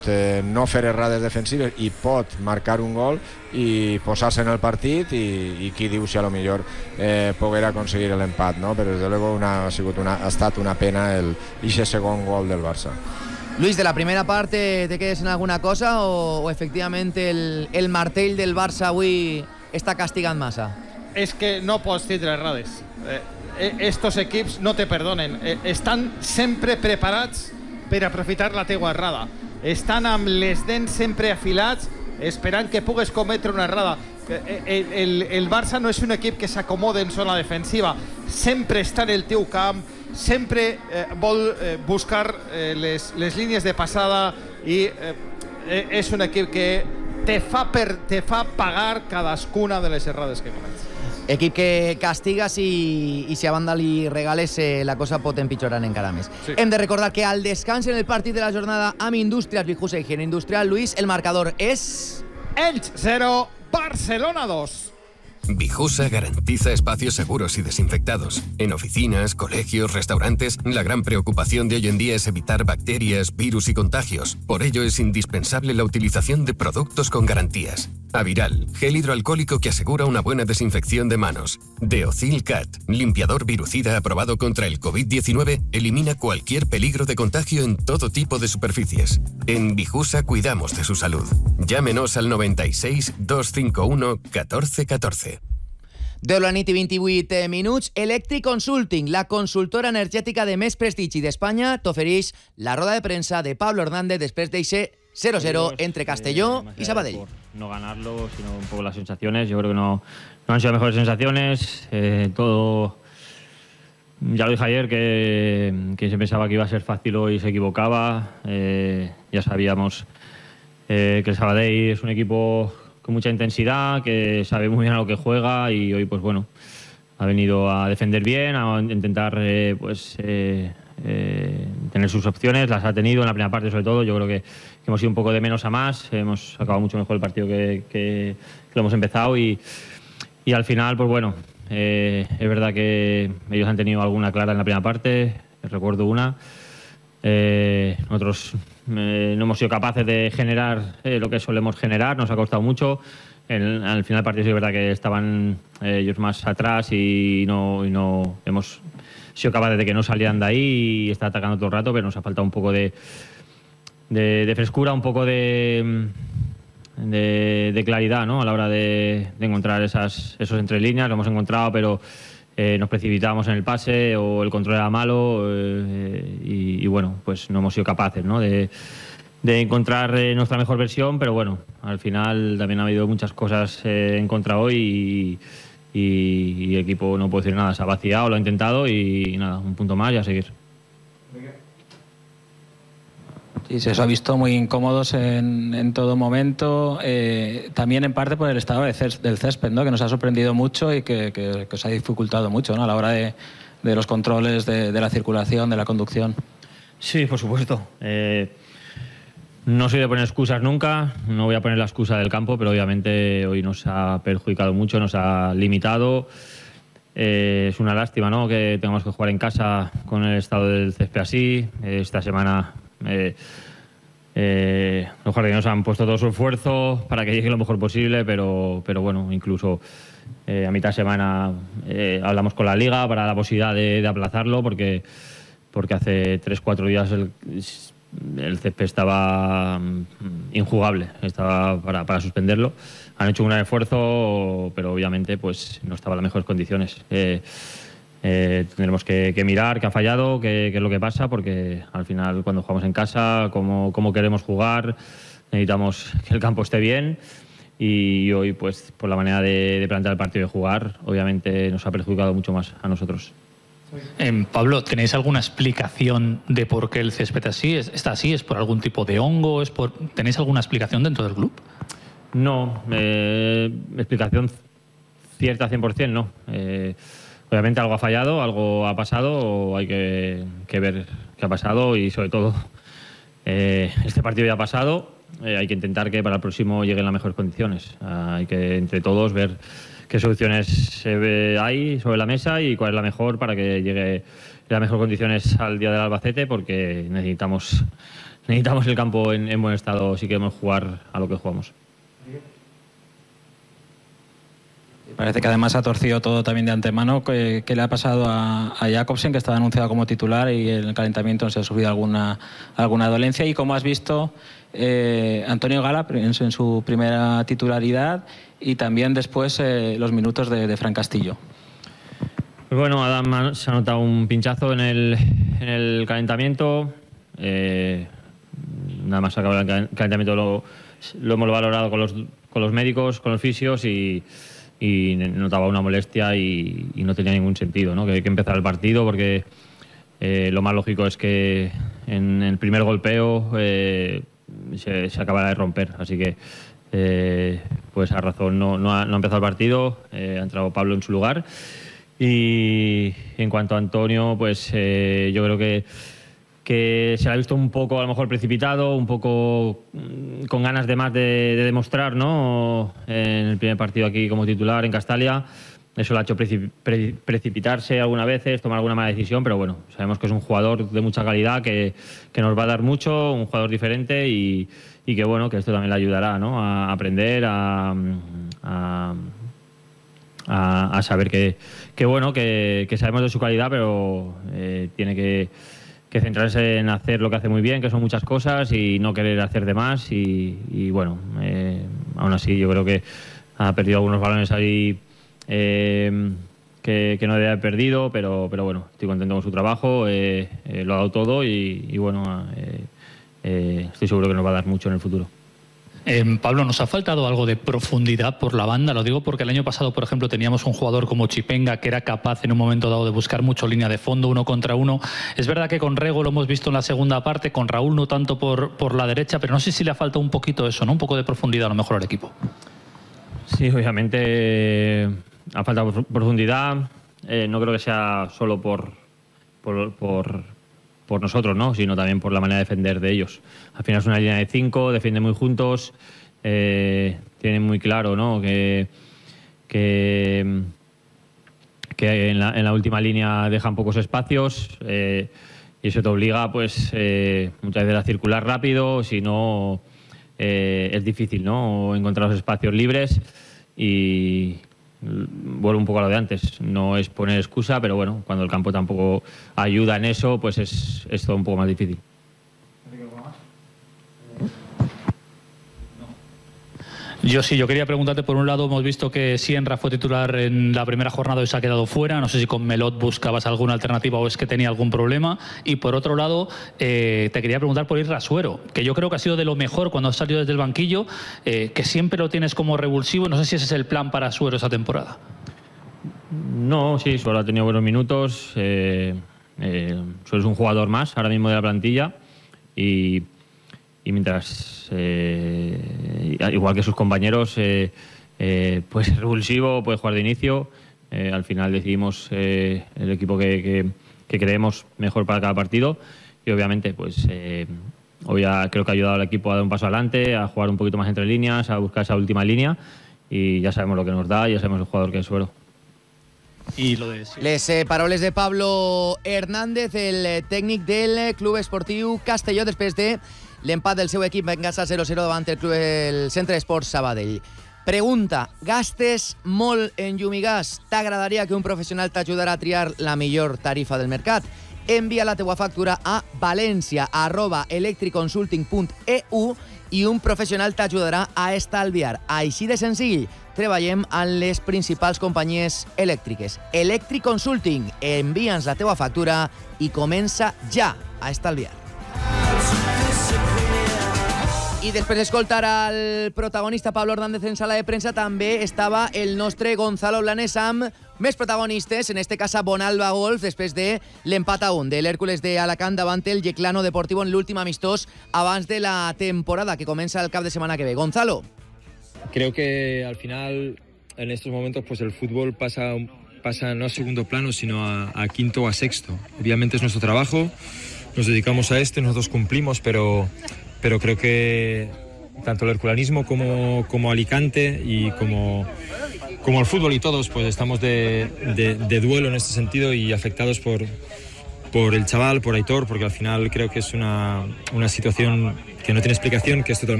no fer errades defensives i pot marcar un gol i posar-se en el partit i qui diu si a lo millor poguera aconseguir l'empat, no? Però desde luego ha estat una pena ese segon gol del Barça. Luis, de la primera parte te quedes en alguna cosa o efectivamente el martell del Barça avui està castigant massa? És que no pots tindre errades. Estos equips no te perdonen. Estan sempre preparats per aprofitar la teua errada. Estan amb les dents sempre afilats esperant que pugues cometre una errada. El Barça no és un equip que s'acomoda en zona defensiva, sempre està en el teu camp, sempre vol buscar les línies de passada i és un equip que te fa pagar cadascuna de les errades que comets. Equip que castigues i si a banda li regales la cosa pot empitjorar encara més. Sí. Hem de recordar que al descans en el partit de la jornada amb Indústrias Bijusa i Higiene Industrial, Luis, el marcador és... Elx 0, Barcelona 2. Bijusa garantiza espacios seguros y desinfectados. En oficinas, colegios, restaurantes, la gran preocupación de hoy en día es evitar bacterias, virus y contagios. Por ello es indispensable la utilización de productos con garantías. Aviral, gel hidroalcohólico que asegura una buena desinfección de manos. Deocil Cat, limpiador virucida aprobado contra el COVID-19, elimina cualquier peligro de contagio en todo tipo de superficies. En Bijusa cuidamos de su salud. Llámenos al 96 251 14 14. De la nit i 28 minuts, Electric Consulting, la consultora energètica de més prestigi d'Espanya, t'ofereix la roda de premsa de Pablo Hernández després d'eixe 0-0 entre Castelló y Sabadell. No ganarlo, sino un poco las sensaciones. Yo creo que no han sido mejores sensaciones. Todo, ya lo dije ayer, que se pensaba que iba a ser fácil hoy se equivocaba. Ya sabíamos que el Sabadell es un equipo con mucha intensidad, que sabe muy bien a lo que juega y hoy, pues bueno, ha venido a defender bien, a intentar tener sus opciones, las ha tenido en la primera parte sobre todo. Yo creo que hemos ido un poco de menos a más, hemos acabado mucho mejor el partido que lo hemos empezado y al final, pues bueno, es verdad que ellos han tenido alguna clara en la primera parte, recuerdo una. Nosotros no hemos sido capaces de generar lo que solemos generar, nos ha costado mucho. Al final del partido sí es verdad que estaban ellos más atrás y no hemos sido capaces de que no salieran de ahí y está atacando todo el rato, pero nos ha faltado un poco de frescura, un poco de claridad, ¿no? A la hora de encontrar esos entre líneas. Lo hemos encontrado, pero nos precipitamos en el pase o el control era malo y bueno, pues no hemos sido capaces, ¿no? de encontrar nuestra mejor versión, pero bueno, al final también ha habido muchas cosas en contra hoy y el equipo, no puedo decir nada, se ha vaciado, lo ha intentado y nada, un punto más y a seguir. Sí, se os ha visto muy incómodos en todo momento, también en parte por el estado del césped, ¿no? Que nos ha sorprendido mucho y que os ha dificultado mucho, ¿no? A la hora de los controles, de la circulación, de la conducción. Sí, por supuesto. No soy de poner excusas nunca, no voy a poner la excusa del campo, pero obviamente hoy nos ha perjudicado mucho, nos ha limitado. Es una lástima, ¿no?, que tengamos que jugar en casa con el estado del césped así. Esta semana los jardineros han puesto todo su esfuerzo para que llegue lo mejor posible, pero bueno, incluso a mitad de semana hablamos con la Liga para la posibilidad de aplazarlo porque hace 3-4 días el césped estaba injugable, estaba para suspenderlo. Han hecho un gran esfuerzo, pero obviamente pues no estaba en las mejores condiciones. Tendremos que mirar qué ha fallado, qué es lo que pasa, porque al final cuando jugamos en casa, cómo queremos jugar, necesitamos que el campo esté bien y hoy pues por la manera de plantear el partido y de jugar, obviamente nos ha perjudicado mucho más a nosotros. Pablo, ¿tenéis alguna explicación de por qué el césped está así? ¿Es por algún tipo de hongo? ¿Tenéis alguna explicación dentro del club? No, explicación cierta 100% no. Obviamente algo ha fallado, algo ha pasado, hay que ver qué ha pasado y sobre todo este partido ya ha pasado, hay que intentar que para el próximo llegue en las mejores condiciones. Hay que entre todos ver qué soluciones hay sobre la mesa y cuál es la mejor para que llegue en las mejores condiciones al día del Albacete, porque necesitamos necesitamos el campo en buen estado si queremos jugar a lo que jugamos. Parece que además ha torcido todo también de antemano. ¿Qué le ha pasado a Jakobsen, que estaba anunciado como titular y en el calentamiento se ha sufrido alguna dolencia? ¿Y cómo has visto Antonio Gala en su primera titularidad y también después los minutos de Fran Castillo? Pues bueno, Adam se ha notado un pinchazo en el calentamiento. Nada más acabado el calentamiento lo hemos valorado con los médicos, con los fisios y notaba una molestia y no tenía ningún sentido, ¿no? Que hay que empezar el partido porque lo más lógico es que en el primer golpeo se acabara de romper. Así que, pues a razón no ha empezado el partido, ha entrado Pablo en su lugar. Y en cuanto a Antonio, pues yo creo que se le ha visto un poco a lo mejor precipitado, un poco con ganas de más de demostrar, ¿no? En el primer partido aquí como titular en Castalia. Eso le ha hecho precipitarse algunas veces, tomar alguna mala decisión, pero bueno, sabemos que es un jugador de mucha calidad, que nos va a dar mucho, un jugador diferente y que bueno, que esto también le ayudará, ¿no? A aprender, a saber que bueno, que sabemos de su calidad, pero tiene que centrarse en hacer lo que hace muy bien, que son muchas cosas, y no querer hacer de más. Y bueno, aún así yo creo que ha perdido algunos balones ahí que no debe haber perdido, pero bueno, estoy contento con su trabajo, lo ha dado todo y bueno, estoy seguro que nos va a dar mucho en el futuro. Pablo, ¿nos ha faltado algo de profundidad por la banda? Lo digo porque el año pasado, por ejemplo, teníamos un jugador como Chipenga que era capaz en un momento dado de buscar mucho línea de fondo, 1 contra 1. Es verdad que con Rego lo hemos visto en la segunda parte, con Raúl no tanto por la derecha, pero no sé si le ha faltado un poquito eso, ¿no? Un poco de profundidad a lo mejor al equipo. Sí, obviamente ha faltado profundidad. No creo que sea solo por nosotros, ¿no? Sino también por la manera de defender de ellos. Al final es una línea de 5, defienden muy juntos, tienen muy claro, ¿no? que en la última línea dejan pocos espacios y eso te obliga, pues, muchas veces a circular rápido, si no es difícil, ¿no? Encontrar los espacios libres y vuelvo un poco a lo de antes, no es poner excusa, pero bueno, cuando el campo tampoco ayuda en eso, pues es todo un poco más difícil. Yo quería preguntarte, por un lado, hemos visto que Sienra fue titular en la primera jornada y se ha quedado fuera. No sé si con Melot buscabas alguna alternativa o es que tenía algún problema. Y por otro lado, te quería preguntar por Isra Suero, que yo creo que ha sido de lo mejor cuando has salido desde el banquillo, que siempre lo tienes como revulsivo. No sé si ese es el plan para Suero esa temporada. No, sí, Suero ha tenido buenos minutos. Suero es un jugador más ahora mismo de la plantilla y mientras, igual que sus compañeros, puede ser revulsivo, puede jugar de inicio. Al final decidimos el equipo que creemos mejor para cada partido y obviamente pues hoy creo que ha ayudado al equipo a dar un paso adelante, a jugar un poquito más entre líneas, a buscar esa última línea y ya sabemos lo que nos da, ya sabemos el jugador que es Suero. I lo de... Les paroles de Pablo Hernández, el tècnic del Club Esportiu Castelló, després de l'empat del seu equip en casa 0-0 davant el Centre d'Esports Sabadell. Pregunta, gastes molt en llum i gas? T'agradaria que un professional t'ajudarà a triar la millor tarifa del mercat? Envia la teua factura a valencia@electriconsulting.eu i un professional t'ajudarà a estalviar. Així de senzill. Treballem amb les principals companyies elèctriques. Electric Consulting, envia'ns la teua factura i comença ja a estalviar. I després d'escoltar al protagonista Pablo Hernández en sala de premsa també estava el nostre Gonzalo Blanes amb més protagonistes, en este cas a Bonalba Golf, després de l'empat a 1 de l'Hèrcules de Alacant davant el Yeclano Deportivo en l'últim amistós abans de la temporada que comença el cap de setmana que ve. Gonzalo. Creo que al final, en estos momentos, pues el fútbol pasa no a segundo plano, sino a quinto o a sexto. Obviamente es nuestro trabajo, nos dedicamos a nosotros cumplimos, pero creo que tanto el herculanismo como Alicante y como el fútbol y todos, pues estamos de duelo en este sentido y afectados por por el chaval, por Aitor, porque al final creo que es una situación que no tiene explicación, que es totalmente